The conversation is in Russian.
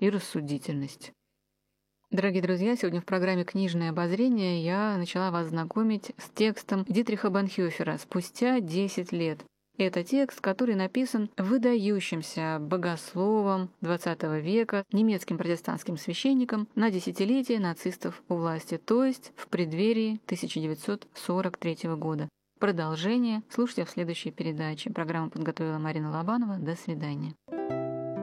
и рассудительность. Дорогие друзья, сегодня в программе «Книжное обозрение» я начала вас знакомить с текстом Дитриха Бонхёфера «Спустя 10 лет». Это текст, который написан выдающимся богословом XX века, немецким протестантским священником на десятилетие нацистов у власти, то есть в преддверии 1943 года. Продолжение слушайте в следующей передаче. Программу подготовила Марина Лобанова. До свидания.